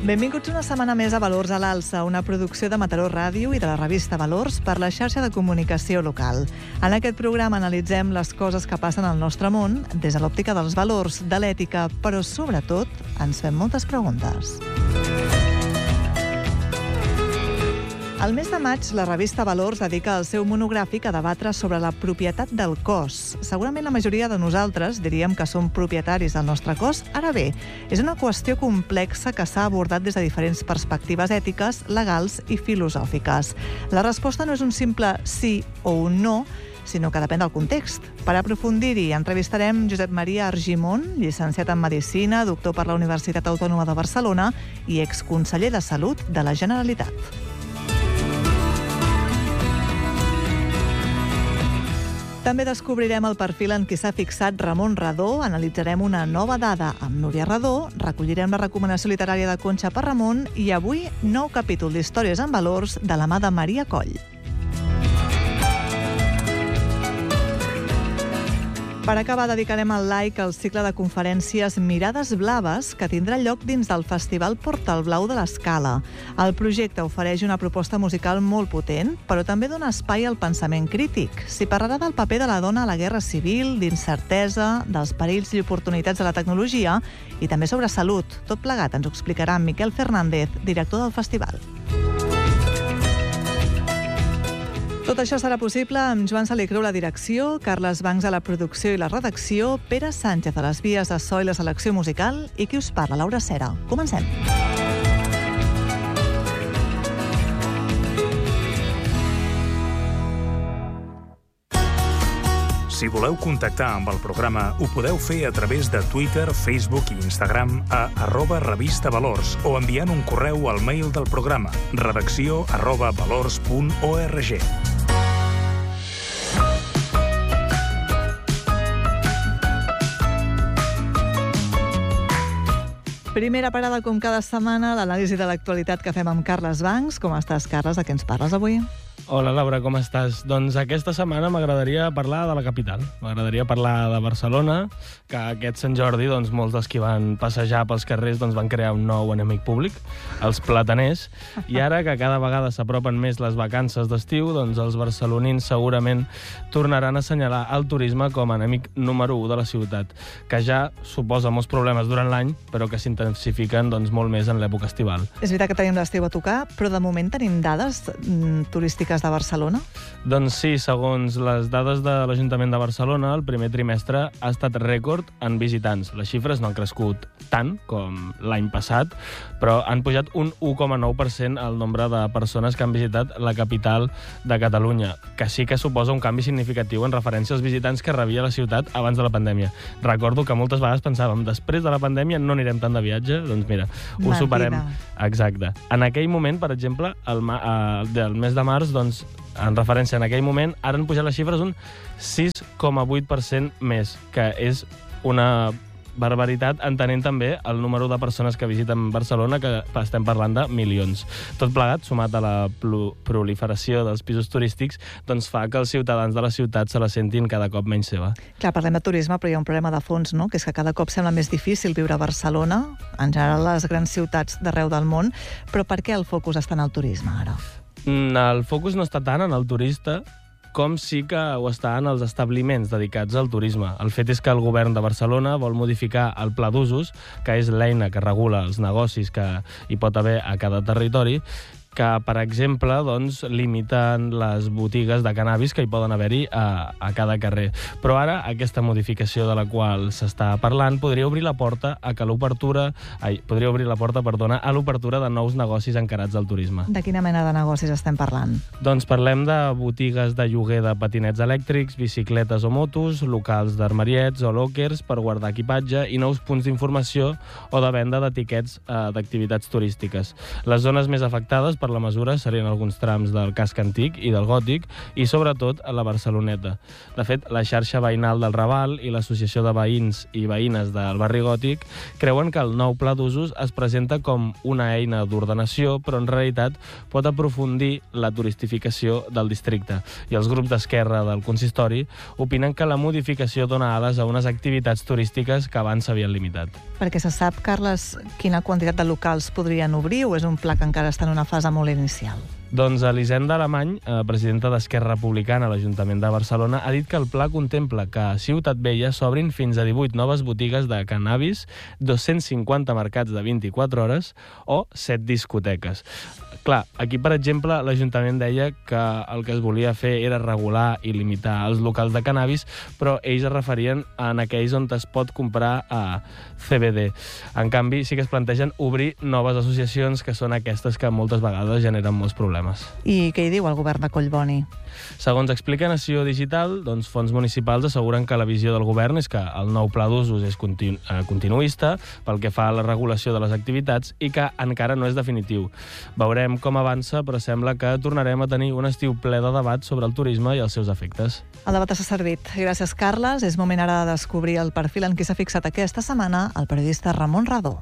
Benvinguts una setmana més a Valors a l'Alça, una producció de Mataró Ràdio i de la revista Valors per la xarxa de comunicació local. En aquest programa analitzem les coses que passen al nostre món des de l'òptica dels valors, de l'ètica, però sobretot ens fem moltes preguntes. Al mes de maig, la revista Valors dedica el seu monogràfic a debatre sobre la propietat del cos. Segurament la majoria de nosaltres diríem que som propietaris del nostre cos. Ara bé, és una qüestió complexa que s'ha abordat des de diferents perspectives ètiques, legals i filosòfiques. La resposta no és un simple sí o un no, sinó que depèn del context. Per aprofundir-hi, entrevistarem Josep Maria Argimon, llicenciat en Medicina, doctor per la Universitat Autònoma de Barcelona i exconseller de Salut de la Generalitat. També descobrirem el perfil en què s'ha fixat Ramon Redó, analitzarem una nova dada amb Núria Redó, recollirem la recomanació literària de Conxa per Ramon i avui nou capítol d'Històries en Valors de la mà de Maria Coll. Per acabar, dedicarem el like al cicle de conferències Mirades Blaves, que tindrà lloc dins del Festival Portal Blau de l'Escala. El projecte ofereix una proposta musical molt potent, però també dona espai al pensament crític. S'hi parlarà del paper de la dona a la guerra civil, d'incertesa, dels perills i oportunitats de la tecnologia i també sobre salut. Tot plegat ens ho explicarà Miquel Fernández, director del festival. Tot això serà possible amb Joan Salicreu a la direcció, Carles Bancs a la producció i la redacció, Pere Sánchez a les vies de so i la selecció musical i qui us parla, Laura Cera. Comencem. Si voleu contactar amb el programa, ho podeu fer a través de Twitter, Facebook i Instagram a @revistavalors o enviant un correu al mail del programa redacció@valors.org. Primera parada, com cada setmana, l'anàlisi de l'actualitat que fem amb Carles Bancs. Com estàs, Carles? De què ens parles avui? Hola, Laura, com estàs? Doncs aquesta setmana m'agradaria parlar de la capital. M'agradaria parlar de Barcelona, que aquest Sant Jordi, doncs, molts dels que van passejar pels carrers doncs, van crear un nou enemic públic, els plataners, i ara que cada vegada s'apropen més les vacances d'estiu, doncs els barcelonins segurament tornaran a assenyalar el turisme com a enemic número 1 de la ciutat, que ja suposa molts problemes durant l'any, però que s'intensifiquen doncs, molt més en l'època estival. És veritat que tenim l'estiu a tocar, però de moment tenim dades turístiques de Barcelona? Doncs sí, segons les dades de l'Ajuntament de Barcelona, el primer trimestre ha estat rècord en visitants. Les xifres no han crescut tant com l'any passat, però han pujat un 1,9% el nombre de persones que han visitat la capital de Catalunya, que sí que suposa un canvi significatiu en referència als visitants que rebia la ciutat abans de la pandèmia. Recordo que moltes vegades pensàvem, després de la pandèmia no anirem tant de viatge, doncs mira, ho superem. Exacte. En aquell moment, per exemple, del mes de març, doncs, en referència a aquell moment, ara han pujat les xifres un 6,8% més, que és una barbaritat, entenent també el número de persones que visiten Barcelona, que estem parlant de milions. Tot plegat, sumat a la proliferació dels pisos turístics, doncs fa que els ciutadans de la ciutat se la sentin cada cop menys seva. Clar, parlem de turisme, però hi ha un problema de fons, no? Que és que cada cop sembla més difícil viure a Barcelona, en general les grans ciutats d'arreu del món, però per què el focus està en el turisme ara? El focus no està tant en el turista com sí que ho està en els establiments dedicats al turisme. El fet és que el govern de Barcelona vol modificar el Pla d'Usos, que és l'eina que regula els negocis que hi pot haver a cada territori, que, per exemple, doncs, limiten les botigues de cannabis que hi poden haver-hi a cada carrer. Però ara, aquesta modificació de la qual s'està parlant podria obrir la porta a l'obertura de nous negocis encarats al turisme. De quina mena de negocis estem parlant? Doncs parlem de botigues de lloguer de patinets elèctrics, bicicletes o motos, locals d'armariets o lòquers per guardar equipatge i nous punts d'informació o de venda d'etiquets d'activitats turístiques. Les zones més afectades per la mesura serien alguns trams del casc antic i del gòtic i, sobretot, a la Barceloneta. De fet, la xarxa veïnal del Raval i l'Associació de Veïns i Veïnes del barri gòtic creuen que el nou pla d'usos es presenta com una eina d'ordenació, però en realitat pot aprofundir la turistificació del districte. I els grups d'esquerra del consistori opinen que la modificació dona ales a unes activitats turístiques que abans s'havien limitat. Perquè se sap, Carles, quina quantitat de locals podrien obrir o és un pla que encara està en una fase molt inicial? Doncs Elisenda Alemany, presidenta d'Esquerra Republicana a l'Ajuntament de Barcelona, ha dit que el pla contempla que a Ciutat Vella s'obrin fins a 18 noves botigues de cannabis, 250 mercats de 24 hores o 7 discoteques. Clar, aquí, per exemple, l'Ajuntament deia que el que es volia fer era regular i limitar els locals de cannabis, però ells es referien en aquells on es pot comprar CBD. En canvi, sí que es plantegen obrir noves associacions, que són aquestes que moltes vegades generen molts problemes. I què hi diu el govern de Collboni? Segons explica Nació Digital, doncs fons municipals asseguren que la visió del govern és que el nou pla d'usos és continuista pel que fa a la regulació de les activitats i que encara no és definitiu. Veurem com avança, però sembla que tornarem a tenir un estiu ple de debat sobre el turisme i els seus efectes. El debat s'ha servit. Gràcies, Carles. És moment ara de descobrir el perfil en qui s'ha fixat aquesta setmana el periodista Ramon Radó.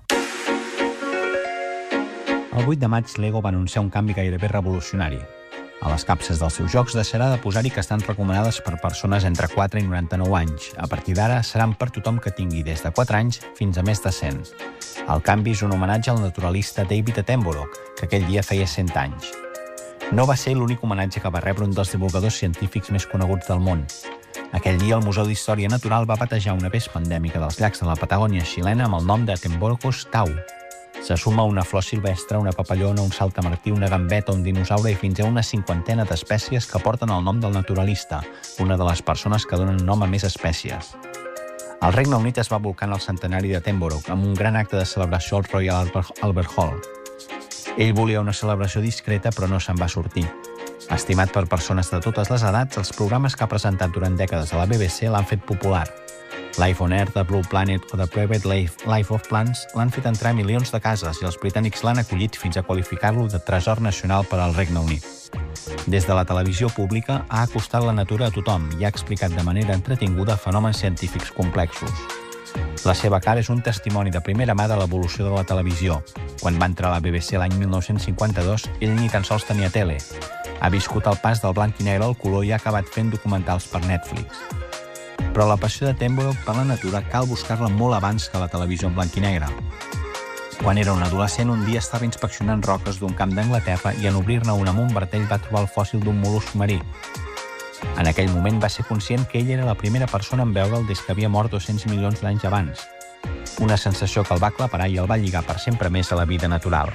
El 8 de maig, Lego va anunciar un canvi gairebé revolucionari. A les capses dels seus jocs deixarà de posar-hi que estan recomanades per persones entre 4 i 99 anys. A partir d'ara, seran per tothom que tingui des de 4 anys fins a més de 100. El canvi és un homenatge al naturalista David Attenborough, que aquell dia feia 100 anys. No va ser l'únic homenatge que va rebre un dels divulgadors científics més coneguts del món. Aquell dia, el Museu d'Història Natural va batejar una vespa endèmica dels llacs de la Patagònia xilena amb el nom de Attenborough tau. Se suma una flor silvestre, una papallona, un saltamartí, una gambeta, un dinosaure i fins a una 50ena d'espècies que porten el nom del naturalista, una de les persones que donen nom a més espècies. El Regne Unit es va volcar en el centenari d'Attenborough amb un gran acte de celebració al Royal Albert Hall. Ell volia una celebració discreta, però no se'n va sortir. Estimat per persones de totes les edats, els programes que ha presentat durant dècades a la BBC l'han fet popular. Life on Earth, The Blue Planet o The Private Life of Plants l'han fet entrar a milions de cases i els britànics l'han acollit fins a qualificar-lo de tresor nacional per al Regne Unit. Des de la televisió pública ha acostat la natura a tothom i ha explicat de manera entretinguda fenòmens científics complexos. La seva cara és un testimoni de primera mà de l'evolució de la televisió. Quan va entrar a la BBC l'any 1952, ell ni tan sols tenia tele. Ha viscut el pas del blanc i negre al color i ha acabat fent documentals per Netflix. Però la passió d'Attenborough per la natura cal buscar-la molt abans que la televisió en blanc i negre. Quan era un adolescent, un dia estava inspeccionant roques d'un camp d'Anglaterra i en obrir-ne una amb un martell va trobar el fòssil d'un mol·lusc marí. En aquell moment va ser conscient que ell era la primera persona en veure'l des que havia mort 200 milions d'anys abans. Una sensació que el va aclaparar i el va lligar per sempre més a la vida natural.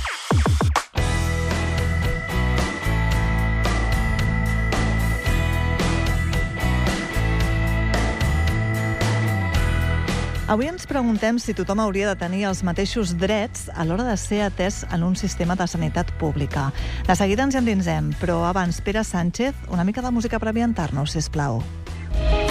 Avui ens preguntem si tothom hauria de tenir els mateixos drets a l'hora de ser atès en un sistema de sanitat pública. De seguida ens hi endinsem, però abans, Pere Sánchez, una mica de música per ambientar-nos, sisplau.